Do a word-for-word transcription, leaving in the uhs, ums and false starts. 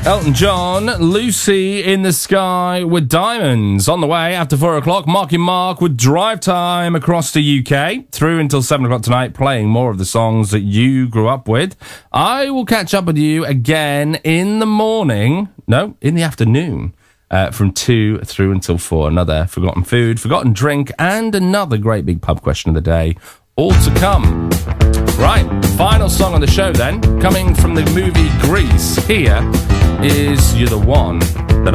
Elton John, Lucy in the Sky with Diamonds. On the way after four o'clock, Marky Mark with Drive Time across the U K. Through until seven o'clock tonight, playing more of the songs that you grew up with. I will catch up with you again in the morning. No, in the afternoon. Uh, from two through until four. Another forgotten food, forgotten drink, and another great big pub question of the day. All to come. Right, final song on the show then. Coming from the movie Grease. Here is You're the One That